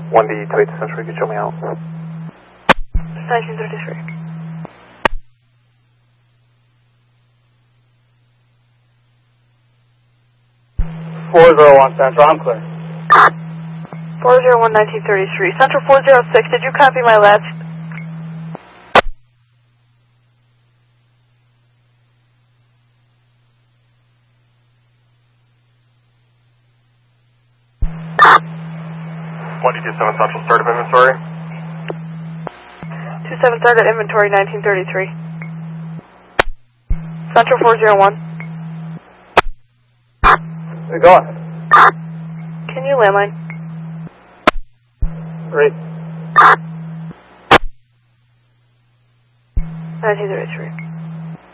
1D28 Century, could you show me out? 1933. 401 Central, I'm clear. 401 1933. Central 406, did you copy my last? Central, start of inventory. 27 start at inventory 1933. Central 401. Go ahead. Can you landline? Great. 1933.